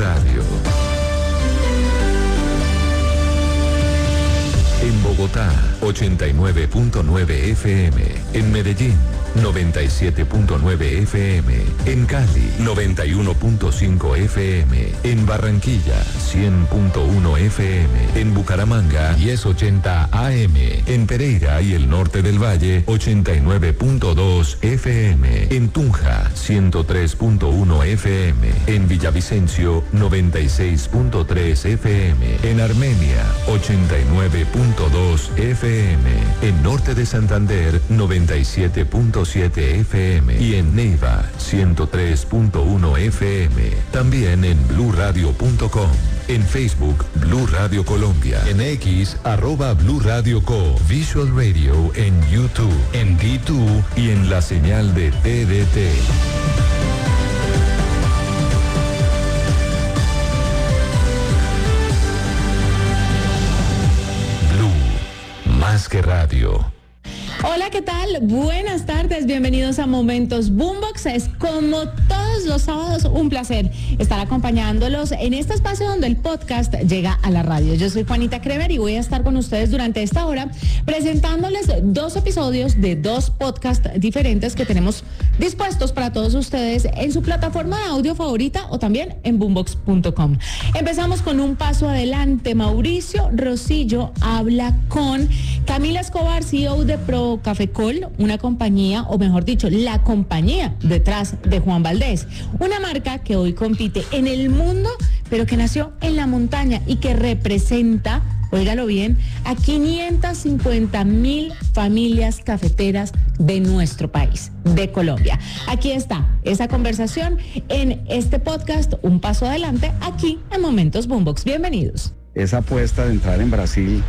Radio. En Bogotá, 89.9 FM. En Medellín, 97.9 FM. En Cali, 91.5 FM. En Barranquilla, 100.1 FM. En Bucaramanga, 1080 AM. En Pereira y el norte del Valle, 89.2 FM. En Tunja, 103.1 FM. En Villavicencio, 96.3 FM. En Armenia, 89.2 FM. En Norte de Santander, 97.7 FM. Y en Neiva, 103.1 FM. También en bluradio.com. En Facebook, Blue Radio Colombia. En X, @Blue Radio Co. Visual Radio en YouTube, en D2 y en la señal de TDT. Más que radio. Hola, ¿qué tal? Buenas tardes, bienvenidos a Momentos Boombox. Es como todos los sábados un placer estar acompañándolos en este espacio donde el podcast llega a la radio. Yo soy Juanita Kremer y voy a estar con ustedes durante esta hora presentándoles 2 episodios de 2 podcasts diferentes que tenemos dispuestos para todos ustedes en su plataforma de audio favorita o también en boombox.com. Empezamos con un paso adelante. Mauricio Rosillo habla con Camila Escobar, CEO de Procafecol, una compañía, o mejor dicho, la compañía detrás de Juan Valdez, una marca que hoy compite en el mundo, pero que nació en la montaña y que representa, óigalo bien, a 550,000 familias cafeteras de nuestro país, de Colombia. Aquí está esa conversación en este podcast, Un Paso Adelante, aquí en Momentos Boombox. Bienvenidos. Esa apuesta de entrar en Brasil,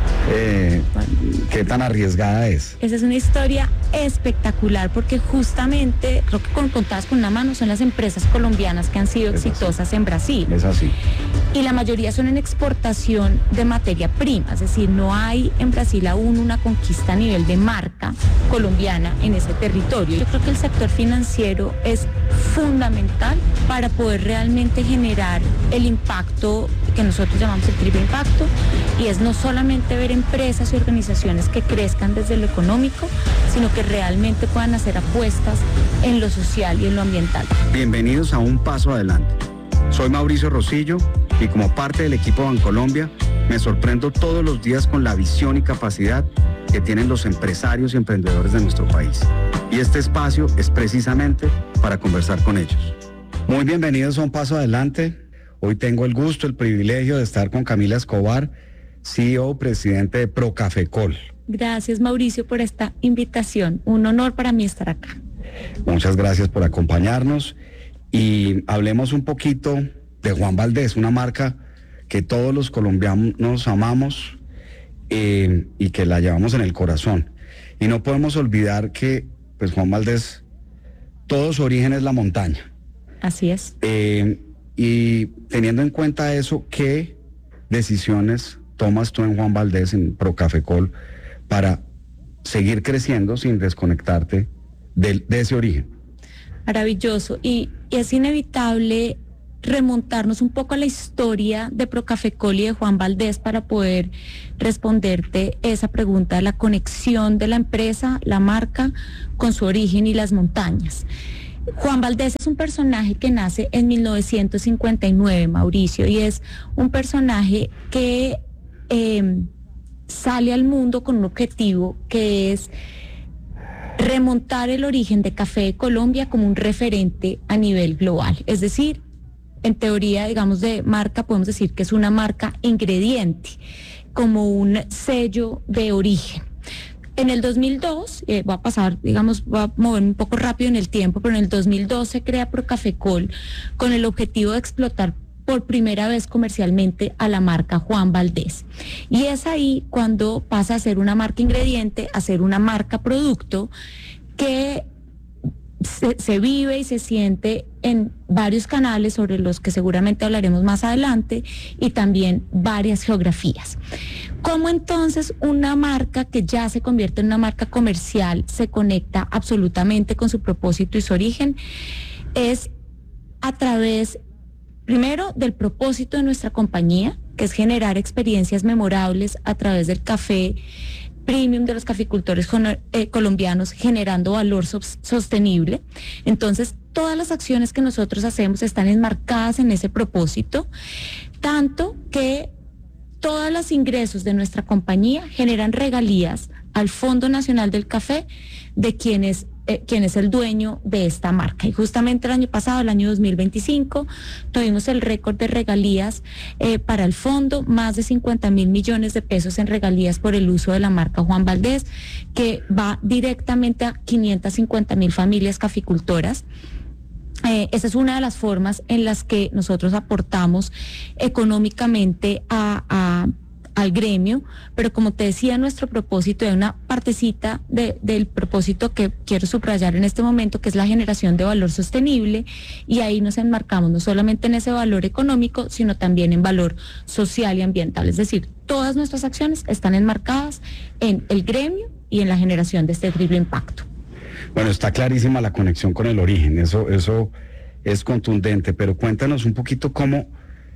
¿qué tan arriesgada es? Esa es una historia espectacular porque justamente, creo que contadas con una mano, son las empresas colombianas que han sido exitosas en Brasil. Es así. Y la mayoría son en exportación de materia prima, es decir, no hay en Brasil aún una conquista a nivel de marca colombiana en ese territorio. Yo creo que el sector financiero es fundamental para poder realmente generar el impacto que nosotros llamamos el triple impacto, y es no solamente ver empresas y organizaciones que crezcan desde lo económico, sino que realmente puedan hacer apuestas en lo social y en lo ambiental. Bienvenidos a Un Paso Adelante. Soy Mauricio Rosillo y como parte del equipo Bancolombia me sorprendo todos los días con la visión y capacidad que tienen los empresarios y emprendedores de nuestro país. Y este espacio es precisamente para conversar con ellos. Muy bienvenidos a Un Paso Adelante. Hoy tengo el gusto, el privilegio de estar con Camila Escobar, CEO, presidente de Procafecol. Gracias, Mauricio, por esta invitación. Un honor para mí estar acá. Muchas gracias por acompañarnos y hablemos un poquito de Juan Valdez, una marca que todos los colombianos amamos y que la llevamos en el corazón. Y no podemos olvidar que pues Juan Valdez, todo su origen es la montaña. Así es. Y teniendo en cuenta eso, ¿qué decisiones tomas tú en Juan Valdez, en Procafecol, para seguir creciendo sin desconectarte de ese origen? Maravilloso. Y es inevitable remontarnos un poco a la historia de Procafecol y de Juan Valdez para poder responderte esa pregunta de la conexión de la empresa, la marca, con su origen y las montañas. Juan Valdez es un personaje que nace en 1959, Mauricio, y es un personaje que sale al mundo con un objetivo que es remontar el origen de Café de Colombia como un referente a nivel global. Es decir, en teoría, digamos, de marca, podemos decir que es una marca ingrediente, como un sello de origen. En el 2002, voy a moverme un poco rápido en el tiempo, pero en el 2002 se crea Procafecol con el objetivo de explotar por primera vez comercialmente a la marca Juan Valdez. Y es ahí cuando pasa a ser una marca ingrediente, a ser una marca producto que se vive y se siente en varios canales sobre los que seguramente hablaremos más adelante y también varias geografías. ¿Cómo entonces una marca que ya se convierte en una marca comercial se conecta absolutamente con su propósito y su origen? Es a través primero, del propósito de nuestra compañía, que es generar experiencias memorables a través del café premium de los caficultores colombianos, generando valor sostenible. Entonces, todas las acciones que nosotros hacemos están enmarcadas en ese propósito, tanto que todos los ingresos de nuestra compañía generan regalías al Fondo Nacional del Café, de quien es el dueño de esta marca. Y justamente el año pasado, el año 2025, tuvimos el récord de regalías para el fondo, más de 50.000 millones de pesos en regalías por el uso de la marca Juan Valdez, que va directamente a 550.000 familias caficultoras. Esa es una de las formas en las que nosotros aportamos económicamente al gremio, pero como te decía, nuestro propósito es una partecita del propósito que quiero subrayar en este momento, que es la generación de valor sostenible, y ahí nos enmarcamos no solamente en ese valor económico, sino también en valor social y ambiental. Es decir, todas nuestras acciones están enmarcadas en el gremio y en la generación de este triple impacto. Bueno, está clarísima la conexión con el origen, eso es contundente, pero cuéntanos un poquito cómo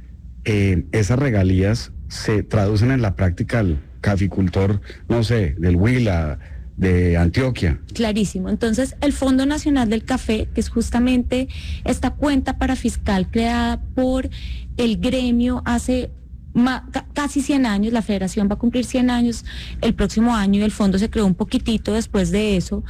esas regalías se traducen en la práctica al caficultor, no sé, del Huila, de Antioquia. Clarísimo. Entonces, el Fondo Nacional del Café, que es justamente esta cuenta parafiscal creada por el gremio hace casi 100 años, la federación va a cumplir 100 años el próximo año y el fondo se creó un poquitito después de eso,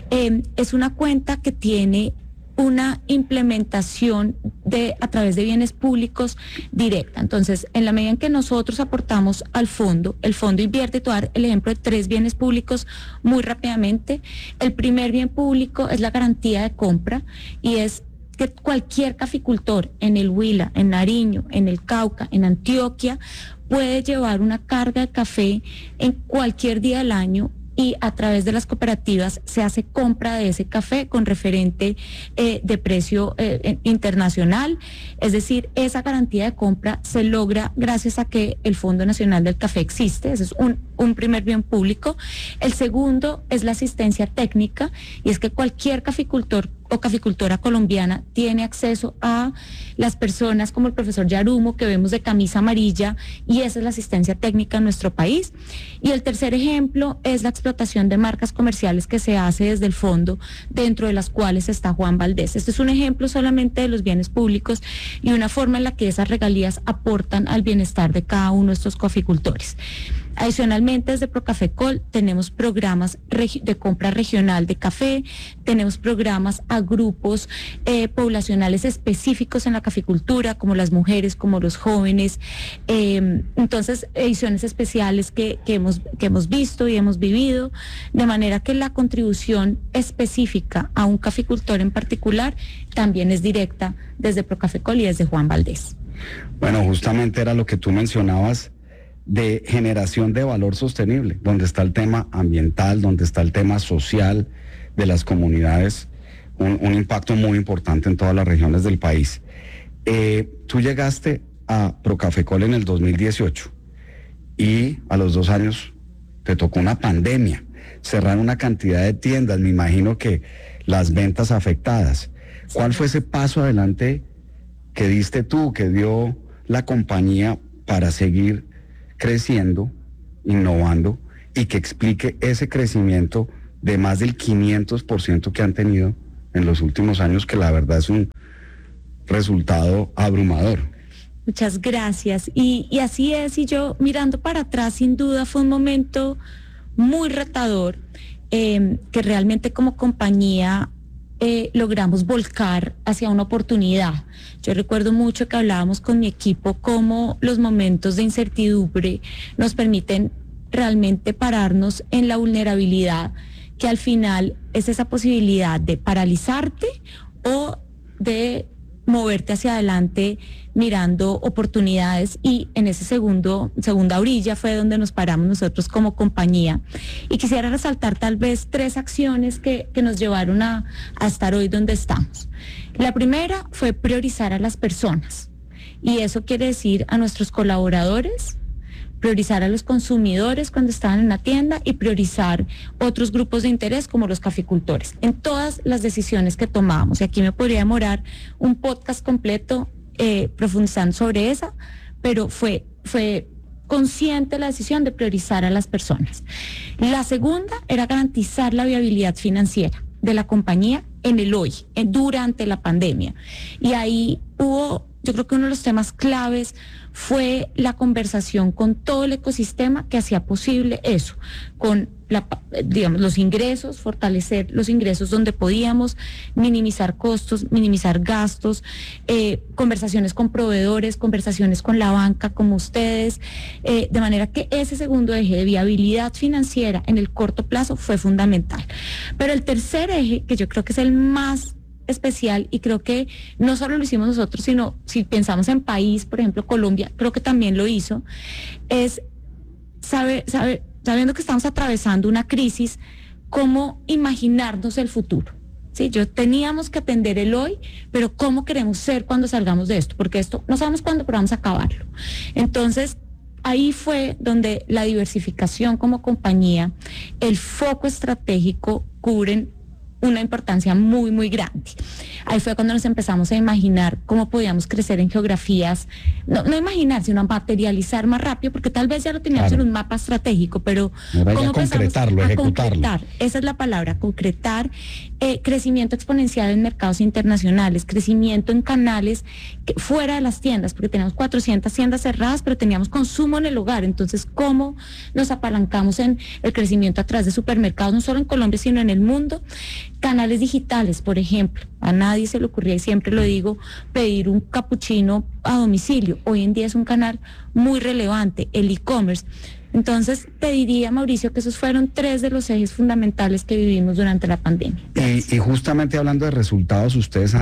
es una cuenta que tiene una implementación a través de bienes públicos directa. Entonces, en la medida en que nosotros aportamos al fondo, el fondo invierte. Te voy a dar el ejemplo de 3 bienes públicos muy rápidamente. El primer bien público es la garantía de compra, y es que cualquier caficultor en el Huila, en Nariño, en el Cauca, en Antioquia, puede llevar una carga de café en cualquier día del año, y a través de las cooperativas se hace compra de ese café con referente de precio internacional. Es decir, esa garantía de compra se logra gracias a que el Fondo Nacional del Café existe. Ese es un primer bien público. El segundo es la asistencia técnica, y es que cualquier caficultor o caficultora colombiana tiene acceso a las personas como el profesor Yarumo, que vemos de camisa amarilla, y esa es la asistencia técnica en nuestro país. Y el tercer ejemplo es la explotación de marcas comerciales que se hace desde el fondo, dentro de las cuales está Juan Valdez. Este es un ejemplo solamente de los bienes públicos y una forma en la que esas regalías aportan al bienestar de cada uno de estos caficultores. Adicionalmente, desde Procafecol tenemos programas de compra regional de café, tenemos programas a grupos poblacionales específicos en la caficultura, como las mujeres, como los jóvenes. Entonces, ediciones especiales que hemos visto y hemos vivido, de manera que la contribución específica a un caficultor en particular también es directa desde Procafecol y desde Juan Valdez. Bueno, justamente era lo que tú mencionabas, de generación de valor sostenible, donde está el tema ambiental, donde está el tema social de las comunidades, un impacto muy importante en todas las regiones del país. Tú llegaste a Procafecol en el 2018 y a los 2 años te tocó una pandemia, cerrar una cantidad de tiendas, me imagino que las ventas afectadas. ¿Cuál fue ese paso adelante que diste tú, que dio la compañía para seguir creciendo, innovando, y que explique ese crecimiento de más del 500% que han tenido en los últimos años, que la verdad es un resultado abrumador? Muchas gracias. Y así es, y yo mirando para atrás, sin duda fue un momento muy retador, que realmente como compañía logramos volcar hacia una oportunidad. Yo recuerdo mucho que hablábamos con mi equipo cómo los momentos de incertidumbre nos permiten realmente pararnos en la vulnerabilidad, que al final es esa posibilidad de paralizarte o de moverte hacia adelante mirando oportunidades, y en ese segunda orilla fue donde nos paramos nosotros como compañía. Y quisiera resaltar tal vez 3 acciones que nos llevaron a estar hoy donde estamos. La primera fue priorizar a las personas, y eso quiere decir a nuestros colaboradores, priorizar a los consumidores cuando estaban en la tienda y priorizar otros grupos de interés como los caficultores en todas las decisiones que tomábamos. Y aquí me podría demorar un podcast completo profundizando sobre esa, pero fue consciente la decisión de priorizar a las personas. La segunda era garantizar la viabilidad financiera de la compañía en el hoy, durante la pandemia. Y ahí yo creo que uno de los temas claves fue la conversación con todo el ecosistema que hacía posible eso, con los ingresos, fortalecer los ingresos donde podíamos, minimizar costos, minimizar gastos, conversaciones con proveedores, conversaciones con la banca como ustedes, de manera que ese segundo eje de viabilidad financiera en el corto plazo fue fundamental. Pero el tercer eje, que yo creo que es el más especial, y creo que no solo lo hicimos nosotros, sino si pensamos en país, por ejemplo Colombia, creo que también lo hizo, es sabiendo que estamos atravesando una crisis, cómo imaginarnos el futuro. Sí, teníamos que atender el hoy, pero cómo queremos ser cuando salgamos de esto, porque esto no sabemos cuándo, pero vamos a acabarlo. Entonces, ahí fue donde la diversificación como compañía, el foco estratégico cubren una importancia muy, muy grande. Ahí fue cuando nos empezamos a imaginar cómo podíamos crecer en geografías, no imaginar, sino materializar más rápido, porque tal vez ya lo teníamos en un mapa estratégico, pero cómo concretarlo, ejecutarlo. Esa es la palabra, concretar, crecimiento exponencial en mercados internacionales, crecimiento en canales fuera de las tiendas, porque teníamos 400 tiendas cerradas, pero teníamos consumo en el hogar. Entonces, ¿cómo nos apalancamos en el crecimiento a través de supermercados, no solo en Colombia, sino en el mundo? Canales digitales, por ejemplo. A nadie se le ocurría, y siempre lo digo, pedir un capuchino a domicilio. Hoy en día es un canal muy relevante, el e-commerce. Entonces, te diría, Mauricio, que esos fueron 3 de los ejes fundamentales que vivimos durante la pandemia. Y justamente hablando de resultados, ustedes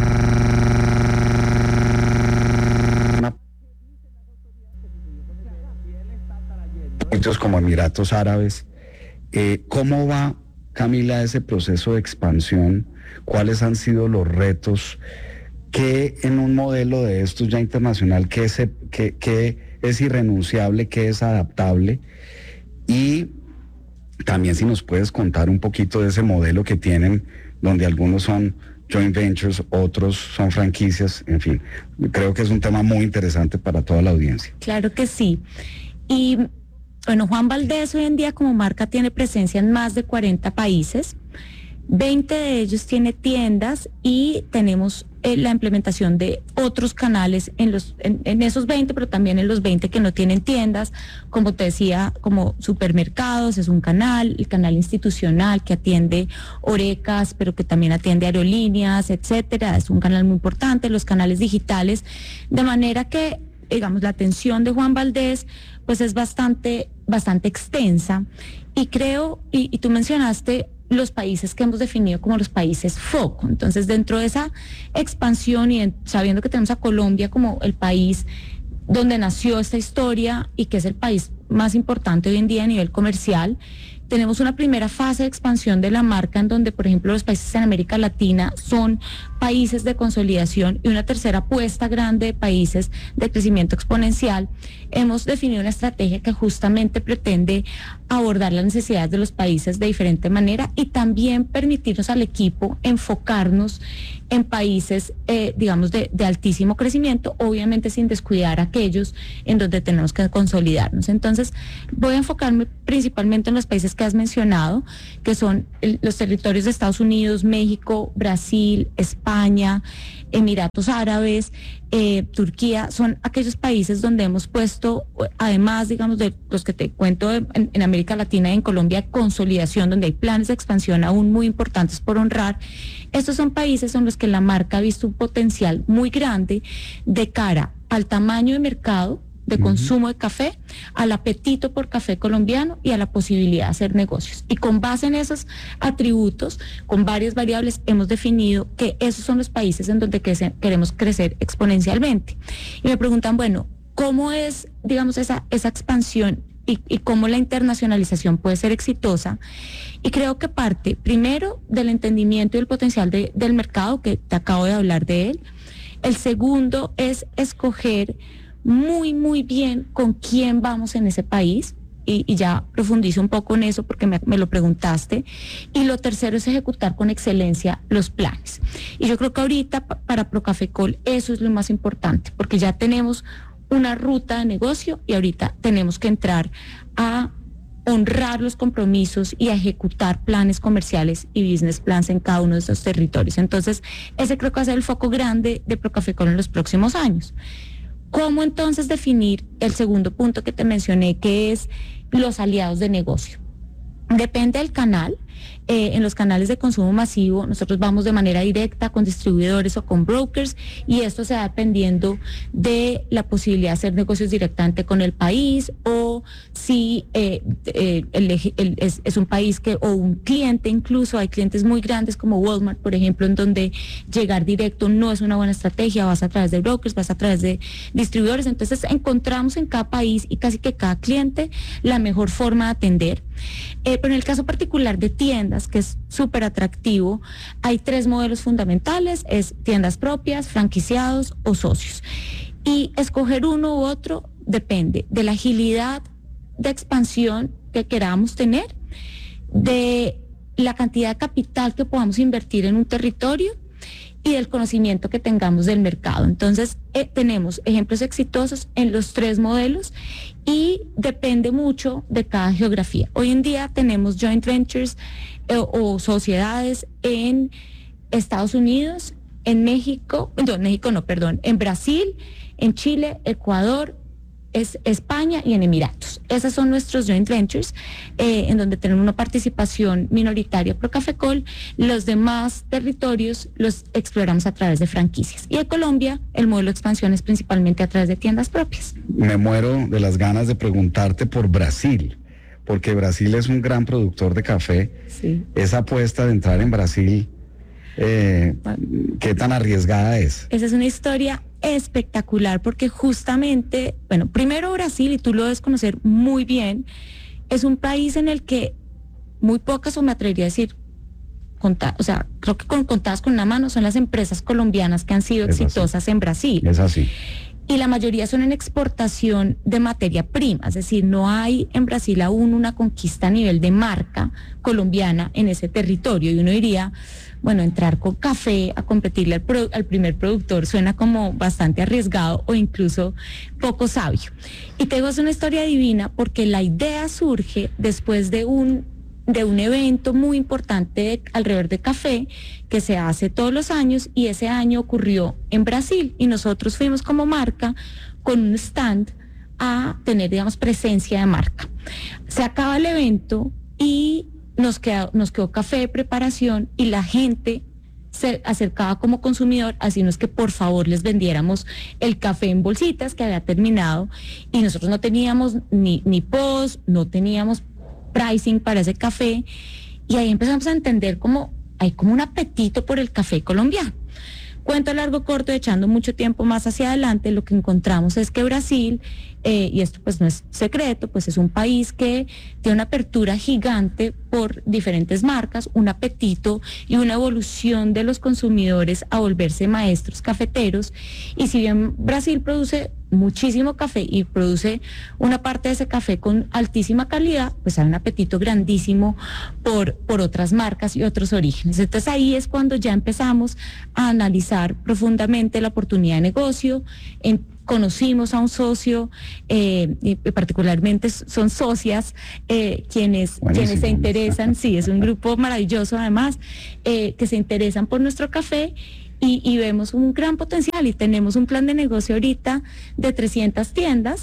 como Emiratos Árabes, ¿cómo va, Camila, ese proceso de expansión? ¿Cuáles han sido los retos? ¿Qué en un modelo de estos ya internacional, qué es irrenunciable, qué es adaptable? Y también si nos puedes contar un poquito de ese modelo que tienen, donde algunos son joint ventures, otros son franquicias, en fin. Creo que es un tema muy interesante para toda la audiencia. Claro que sí. Y bueno, Juan Valdez hoy en día como marca tiene presencia en más de 40 países, 20 de ellos tiene tiendas, y tenemos la implementación de otros canales en esos 20, pero también en los 20 que no tienen tiendas, como te decía, como supermercados, es un canal, el canal institucional que atiende horecas, pero que también atiende aerolíneas, etcétera, es un canal muy importante, los canales digitales, de manera que, digamos, la atención de Juan Valdez pues es bastante extensa, y creo, y tú mencionaste los países que hemos definido como los países foco. Entonces, dentro de esa expansión y sabiendo que tenemos a Colombia como el país donde nació esta historia y que es el país más importante hoy en día a nivel comercial, tenemos una primera fase de expansión de la marca en donde, por ejemplo, los países en América Latina son países de consolidación, y una tercera apuesta grande de países de crecimiento exponencial. Hemos definido una estrategia que justamente pretende abordar las necesidades de los países de diferente manera, y también permitirnos al equipo enfocarnos en países, digamos, de altísimo crecimiento, obviamente sin descuidar aquellos en donde tenemos que consolidarnos. Entonces, voy a enfocarme principalmente en los países que has mencionado, que son los territorios de Estados Unidos, México, Brasil, España, Emiratos Árabes, Turquía. Son aquellos países donde hemos puesto, además, digamos, de los que te cuento en América Latina y en Colombia, consolidación, donde hay planes de expansión aún muy importantes por honrar. Estos son países en los que la marca ha visto un potencial muy grande de cara al tamaño de mercado de consumo de café, al apetito por café colombiano y a la posibilidad de hacer negocios. Y con base en esos atributos, con varias variables, hemos definido que esos son los países en donde queremos crecer exponencialmente. Y me preguntan, bueno, ¿cómo es, digamos, esa expansión y cómo la internacionalización puede ser exitosa? Y creo que parte, primero, del entendimiento y el potencial del mercado, que te acabo de hablar de él. El segundo es escoger muy, muy bien con quién vamos en ese país, y ya profundizo un poco en eso porque me lo preguntaste. Y lo tercero es ejecutar con excelencia los planes. Y yo creo que ahorita para Procafecol eso es lo más importante, porque ya tenemos una ruta de negocio y ahorita tenemos que entrar a honrar los compromisos y a ejecutar planes comerciales y business plans en cada uno de estos territorios. Entonces, ese creo que va a ser el foco grande de Procafecol en los próximos años. ¿Cómo entonces definir el segundo punto que te mencioné, que es los aliados de negocio? Depende del canal. En los canales de consumo masivo nosotros vamos de manera directa con distribuidores o con brokers, y esto se va dependiendo de la posibilidad de hacer negocios directamente con el país, o si es un país o un cliente. Incluso hay clientes muy grandes como Walmart, por ejemplo, en donde llegar directo no es una buena estrategia, vas a través de brokers, vas a través de distribuidores. Entonces encontramos en cada país y casi que cada cliente la mejor forma de atender. Pero en el caso particular de tiendas, que es súper atractivo, hay 3 modelos fundamentales: es tiendas propias, franquiciados o socios. Y escoger uno u otro depende de la agilidad de expansión que queramos tener, de la cantidad de capital que podamos invertir en un territorio y del conocimiento que tengamos del mercado. Entonces, tenemos ejemplos exitosos en los 3 modelos y depende mucho de cada geografía. Hoy en día tenemos joint ventures o sociedades en Estados Unidos, en en Brasil, en Chile, Ecuador, España y en Emiratos. Esos son nuestros joint ventures, en donde tenemos una participación minoritaria Procafecol. Los demás territorios los exploramos a través de franquicias. Y en Colombia, el modelo de expansión es principalmente a través de tiendas propias. Me muero de las ganas de preguntarte por Brasil, porque Brasil es un gran productor de café. Sí. Esa apuesta de entrar en Brasil, ¿qué tan arriesgada es? Esa es una historia espectacular, porque justamente, primero Brasil, y tú lo debes conocer muy bien, es un país en el que muy pocas, o me atrevería a decir, creo que contadas con una mano, son las empresas colombianas que han sido exitosas en Brasil. Es así. Y la mayoría son en exportación de materia prima, es decir, no hay en Brasil aún una conquista a nivel de marca colombiana en ese territorio. Y uno diría, entrar con café a competirle al primer productor suena como bastante arriesgado o incluso poco sabio. Y te digo, es una historia divina, porque la idea surge después de un evento muy importante alrededor de café que se hace todos los años, y ese año ocurrió en Brasil y nosotros fuimos como marca con un stand a tener, digamos, presencia de marca. Se acaba el evento y nos quedó café de preparación, y la gente se acercaba como consumidor, así no es que por favor les vendiéramos el café en bolsitas que había terminado, y nosotros no teníamos ni post, no teníamos pricing para ese café, y ahí empezamos a entender hay como un apetito por el café colombiano. Cuento largo corto, echando mucho tiempo más hacia adelante, lo que encontramos es que Brasil, y esto pues no es secreto, pues es un país que tiene una apertura gigante por diferentes marcas, un apetito y una evolución de los consumidores a volverse maestros cafeteros. Y si bien Brasil produce muchísimo café y produce una parte de ese café con altísima calidad, pues hay un apetito grandísimo por otras marcas y otros orígenes. Entonces ahí es cuando ya empezamos a analizar profundamente la oportunidad de negocio. Conocimos a un socio, y particularmente son socias quienes se interesan. Sí, es un grupo maravilloso además, que se interesan por nuestro café. Y vemos un gran potencial, y tenemos un plan de negocio ahorita de 300 tiendas.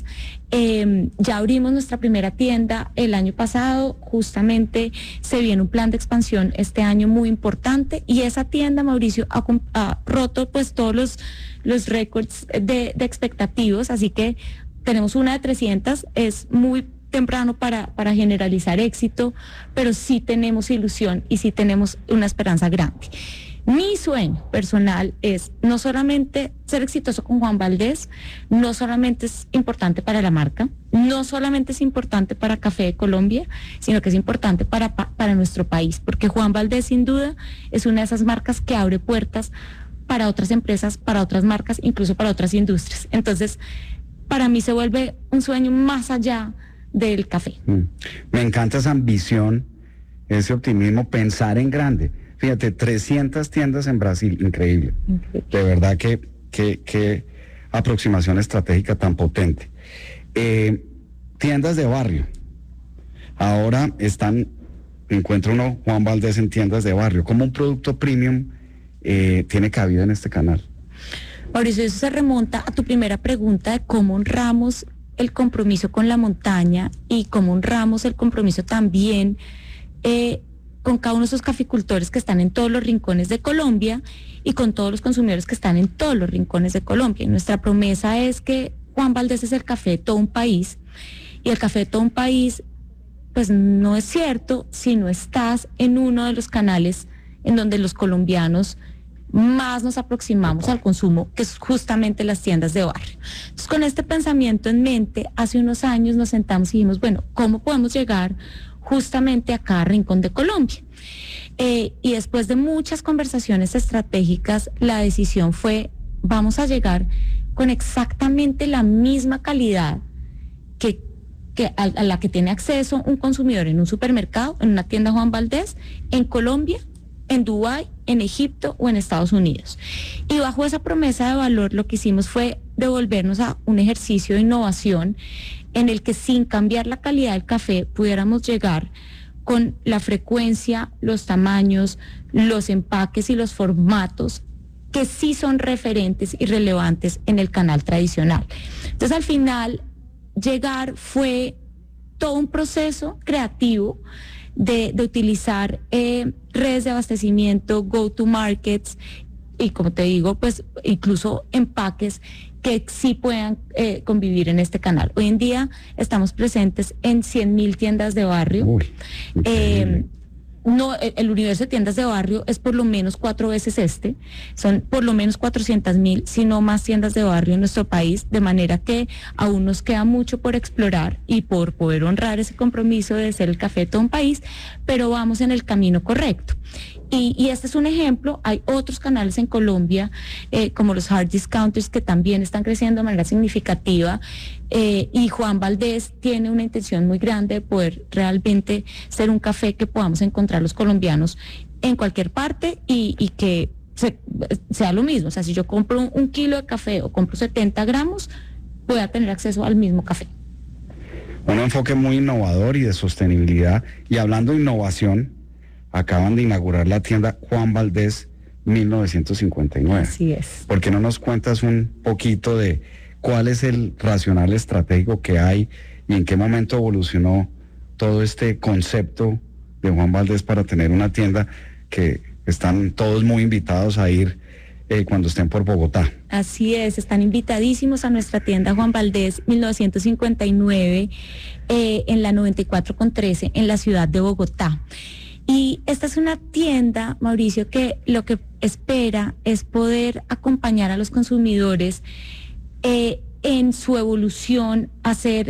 Ya abrimos nuestra primera tienda el año pasado, justamente se viene un plan de expansión este año muy importante, y esa tienda, Mauricio, ha roto pues todos los récords de expectativos, así que tenemos una de 300, es muy temprano para generalizar éxito, pero sí tenemos ilusión y sí tenemos una esperanza grande. Mi sueño personal es no solamente ser exitoso con Juan Valdez, no solamente es importante para la marca, no solamente es importante para Café de Colombia, sino que es importante para nuestro país, porque Juan Valdez sin duda es una de esas marcas que abre puertas para otras empresas, para otras marcas, incluso para otras industrias. Entonces, para mí se vuelve un sueño más allá del café. Me encanta esa ambición, ese optimismo, pensar en grande. Fíjate, 300 tiendas en Brasil, increíble. De verdad que aproximación estratégica tan potente. Tiendas de barrio. Ahora encuentra uno Juan Valdez en tiendas de barrio. ¿Cómo un producto premium tiene cabida en este canal? Mauricio, eso se remonta a tu primera pregunta de cómo honramos el compromiso con la montaña y cómo honramos el compromiso también con cada uno de esos caficultores que están en todos los rincones de Colombia y con todos los consumidores que están en todos los rincones de Colombia. Y nuestra promesa es que Juan Valdez es el café de todo un país, y el café de todo un país pues no es cierto si no estás en uno de los canales en donde los colombianos más nos aproximamos al consumo, que es justamente las tiendas de barrio. Entonces, con este pensamiento en mente, hace unos años nos sentamos y dijimos, bueno, ¿cómo podemos llegar justamente a cada rincón de Colombia? Y después de muchas conversaciones estratégicas, la decisión fue, vamos a llegar con exactamente la misma calidad a la que tiene acceso un consumidor en un supermercado, en una tienda Juan Valdez, en Colombia, en Dubái, en Egipto o en Estados Unidos. Y bajo esa promesa de valor lo que hicimos fue devolvernos a un ejercicio de innovación en el que sin cambiar la calidad del café pudiéramos llegar con la frecuencia, los tamaños, los empaques y los formatos que sí son referentes y relevantes en el canal tradicional. Entonces al final llegar fue todo un proceso creativo de utilizar redes de abastecimiento, go-to-markets y, como te digo, pues incluso empaques que sí puedan convivir en este canal. Hoy en día estamos presentes en 100.000 tiendas de barrio. El universo de tiendas de barrio es por lo menos 4 veces son por lo menos 400.000, si no más tiendas de barrio en nuestro país, de manera que aún nos queda mucho por explorar y por poder honrar ese compromiso de ser el café de todo un país, pero vamos en el camino correcto. Y este es un ejemplo. Hay otros canales en Colombia, como los hard discounters, que también están creciendo de manera significativa, y Juan Valdez tiene una intención muy grande de poder realmente ser un café que podamos encontrar los colombianos en cualquier parte y que sea lo mismo. O sea, si yo compro un kilo de café o compro 70 gramos, pueda tener acceso al mismo café. Un enfoque muy innovador y de sostenibilidad. Y hablando de innovación, acaban de inaugurar la tienda Juan Valdez 1959. Así es. ¿Por qué no nos cuentas un poquito de cuál es el racional estratégico que hay y en qué momento evolucionó todo este concepto de Juan Valdez para tener una tienda que están todos muy invitados a ir cuando estén por Bogotá? Así es, están invitadísimos a nuestra tienda Juan Valdez 1959 en la 94/13 en la ciudad de Bogotá. Y esta es una tienda, Mauricio, que lo que espera es poder acompañar a los consumidores en su evolución a ser,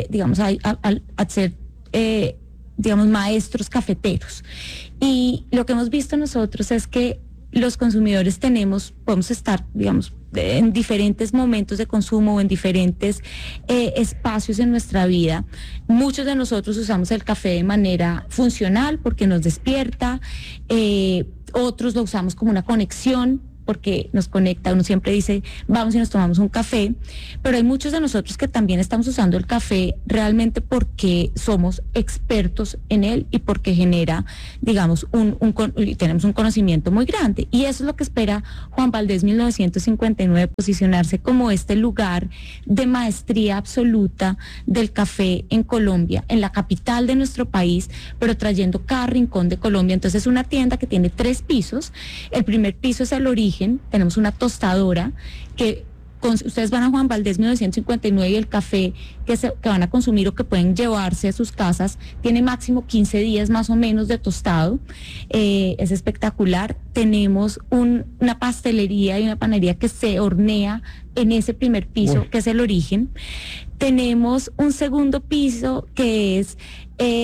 maestros cafeteros. Y lo que hemos visto nosotros es que los consumidores podemos estar, en diferentes momentos de consumo o en diferentes espacios en nuestra vida. Muchos de nosotros usamos el café de manera funcional porque nos despierta, otros lo usamos como una conexión porque nos conecta. Uno siempre dice, vamos y nos tomamos un café, pero hay muchos de nosotros que también estamos usando el café realmente porque somos expertos en él y porque genera, tenemos un conocimiento muy grande. Y eso es lo que espera Juan Valdez 1959, posicionarse como este lugar de maestría absoluta del café en Colombia, en la capital de nuestro país, pero trayendo cada rincón de Colombia. Entonces es una tienda que tiene 3 pisos. El primer piso es el origen. Tenemos una tostadora que ustedes van a Juan Valdez 1959 y el café que van a consumir o que pueden llevarse a sus casas tiene máximo 15 días más o menos de tostado. Es espectacular. Tenemos una pastelería y una panadería que se hornea en ese primer piso, que es el origen. Tenemos un segundo piso que es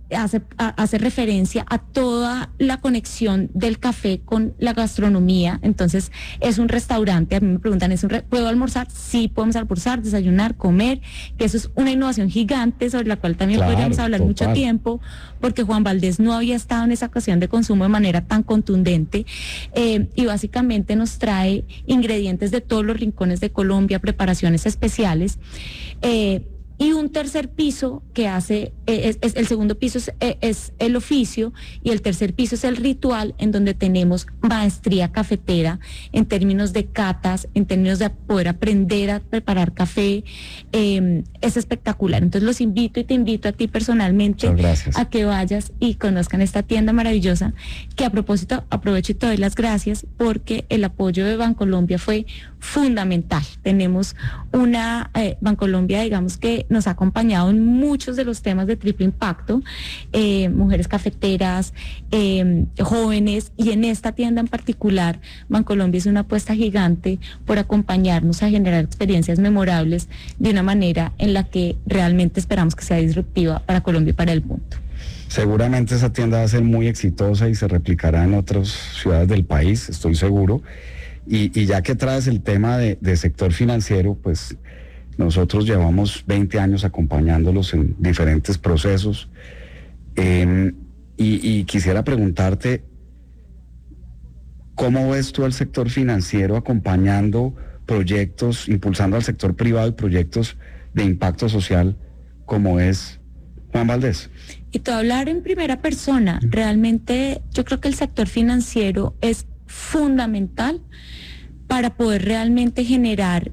hace referencia a toda la conexión del café con la gastronomía. Entonces es un restaurante, a mí me preguntan, ¿puedo almorzar? Sí, podemos almorzar, desayunar, comer, que eso es una innovación gigante sobre la cual también podríamos hablar mucho tiempo, porque Juan Valdez no había estado en esa ocasión de consumo de manera tan contundente, y básicamente nos trae ingredientes de todos los rincones de Colombia, preparaciones especiales, y un tercer piso que hace, el segundo piso es el oficio, y el tercer piso es el ritual, en donde tenemos maestría cafetera en términos de catas, en términos de poder aprender a preparar café. Es espectacular. Entonces los invito y te invito a ti personalmente a que vayas y conozcan esta tienda maravillosa, que a propósito aprovecho y te doy las gracias porque el apoyo de Bancolombia fue fundamental. Tenemos una Bancolombia, digamos, que nos ha acompañado en muchos de los temas de triple impacto, mujeres cafeteras, jóvenes, y en esta tienda en particular, Bancolombia es una apuesta gigante por acompañarnos a generar experiencias memorables de una manera en la que realmente esperamos que sea disruptiva para Colombia y para el mundo. Seguramente esa tienda va a ser muy exitosa y se replicará en otras ciudades del país, estoy seguro. Y ya que traes el tema de sector financiero, pues nosotros llevamos 20 años acompañándolos en diferentes procesos, y quisiera preguntarte, ¿cómo ves tú al sector financiero acompañando proyectos, impulsando al sector privado y proyectos de impacto social como es Juan Valdez? Y te voy a hablar en primera persona. Realmente yo creo que el sector financiero es fundamental para poder realmente generar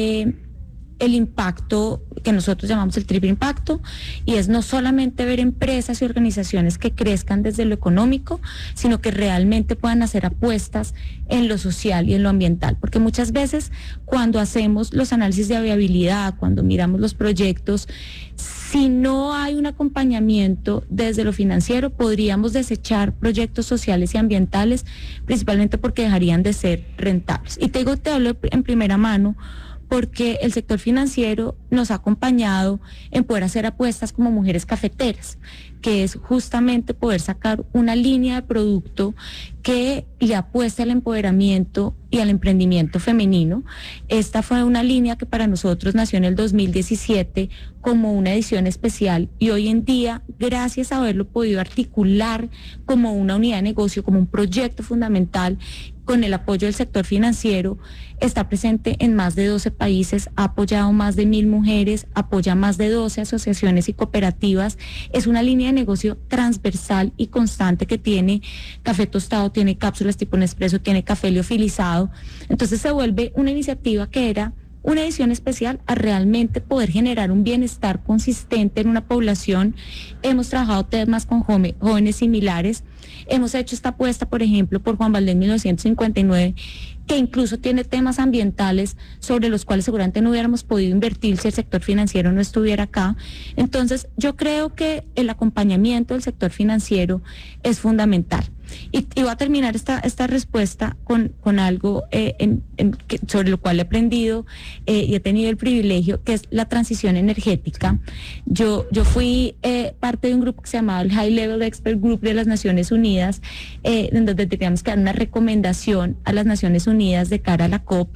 el impacto que nosotros llamamos el triple impacto, y es no solamente ver empresas y organizaciones que crezcan desde lo económico, sino que realmente puedan hacer apuestas en lo social y en lo ambiental, porque muchas veces cuando hacemos los análisis de viabilidad, cuando miramos los proyectos, si no hay un acompañamiento desde lo financiero, podríamos desechar proyectos sociales y ambientales, principalmente porque dejarían de ser rentables. Y te hablo en primera mano, porque el sector financiero nos ha acompañado en poder hacer apuestas como Mujeres Cafeteras, que es justamente poder sacar una línea de producto que le apueste al empoderamiento y al emprendimiento femenino. Esta fue una línea que para nosotros nació en el 2017 como una edición especial, y hoy en día, gracias a haberlo podido articular como una unidad de negocio, como un proyecto fundamental, con el apoyo del sector financiero, está presente en más de 12 países, ha apoyado más de 1,000 mujeres, apoya más de 12 asociaciones y cooperativas. Es una línea de negocio transversal y constante que tiene café tostado, tiene cápsulas tipo Nespresso, tiene café liofilizado. Entonces se vuelve una iniciativa que era una edición especial a realmente poder generar un bienestar consistente en una población. Hemos trabajado temas con jóvenes similares. Hemos hecho esta apuesta, por ejemplo, por Juan Valdez 1959, que incluso tiene temas ambientales sobre los cuales seguramente no hubiéramos podido invertir si el sector financiero no estuviera acá. Entonces, yo creo que el acompañamiento del sector financiero es fundamental. Y voy a terminar esta respuesta con algo sobre lo cual he aprendido y he tenido el privilegio, que es la transición energética. Yo fui parte de un grupo que se llamaba el High Level Expert Group de las Naciones Unidas, en donde teníamos que dar una recomendación a las Naciones Unidas de cara a la COP.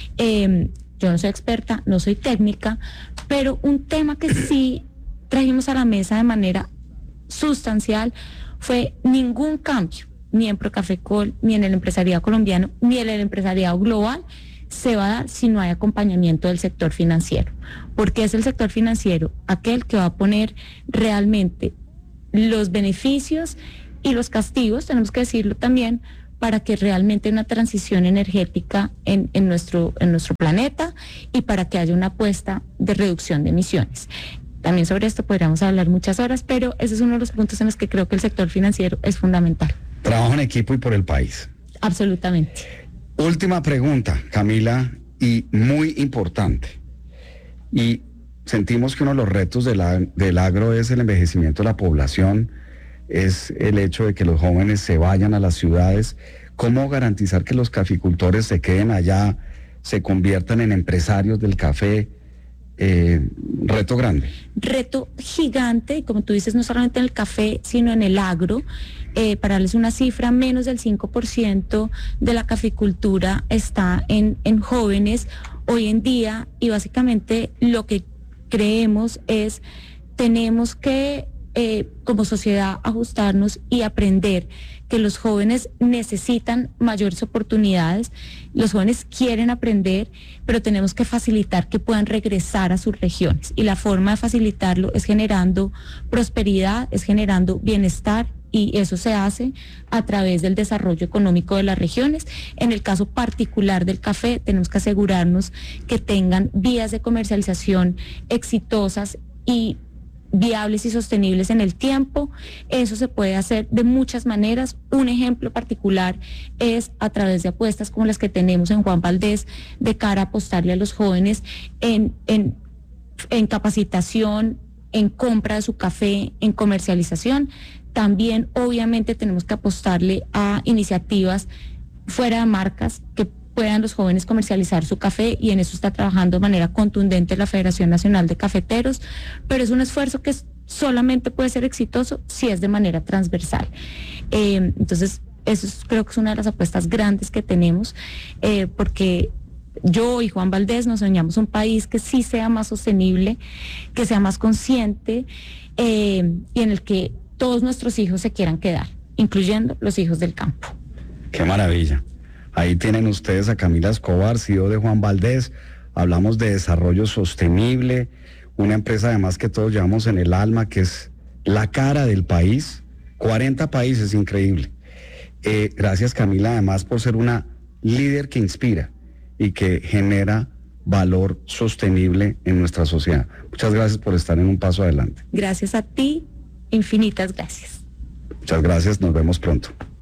Yo no soy experta, no soy técnica, pero un tema que sí trajimos a la mesa de manera sustancial fue ningún cambio, ni en Procafecol, ni en el empresariado colombiano, ni en el empresariado global, se va a dar si no hay acompañamiento del sector financiero, porque es el sector financiero aquel que va a poner realmente los beneficios y los castigos, tenemos que decirlo también, para que realmente una transición energética en nuestro planeta, y para que haya una apuesta de reducción de emisiones. También sobre esto podríamos hablar muchas horas, pero ese es uno de los puntos en los que creo que el sector financiero es fundamental. Trabajo en equipo y por el país. Absolutamente. Última pregunta, Camila, y muy importante. Y sentimos que uno de los retos del agro es el envejecimiento de la población, es el hecho de que los jóvenes se vayan a las ciudades. ¿Cómo garantizar que los caficultores se queden allá, se conviertan en empresarios del café? reto grande. Reto gigante, como tú dices, no solamente en el café, sino en el agro. Para darles una cifra, menos del 5% de la caficultura está en jóvenes hoy en día, y básicamente lo que creemos es, tenemos que como sociedad ajustarnos y aprender que los jóvenes necesitan mayores oportunidades, los jóvenes quieren aprender, pero tenemos que facilitar que puedan regresar a sus regiones, y la forma de facilitarlo es generando prosperidad, es generando bienestar, y eso se hace a través del desarrollo económico de las regiones. En el caso particular del café, tenemos que asegurarnos que tengan vías de comercialización exitosas y viables y sostenibles en el tiempo. Eso se puede hacer de muchas maneras. Un ejemplo particular es a través de apuestas como las que tenemos en Juan Valdez, de cara a apostarle a los jóvenes en capacitación, en compra de su café, en comercialización. También, obviamente, tenemos que apostarle a iniciativas fuera de marcas que puedan los jóvenes comercializar su café, y en eso está trabajando de manera contundente la Federación Nacional de Cafeteros, pero es un esfuerzo que solamente puede ser exitoso si es de manera transversal. Entonces, creo que es una de las apuestas grandes que tenemos, porque yo y Juan Valdez nos soñamos un país que sí sea más sostenible, que sea más consciente, y en el que todos nuestros hijos se quieran quedar, incluyendo los hijos del campo. ¡Qué maravilla! Ahí tienen ustedes a Camila Escobar, CEO de Juan Valdez. Hablamos de desarrollo sostenible, una empresa además que todos llevamos en el alma, que es la cara del país. 40 países, increíble. Gracias, Camila, además por ser una líder que inspira y que genera valor sostenible en nuestra sociedad. Muchas gracias por estar en Un Paso Adelante. Gracias a ti, infinitas gracias. Muchas gracias, nos vemos pronto.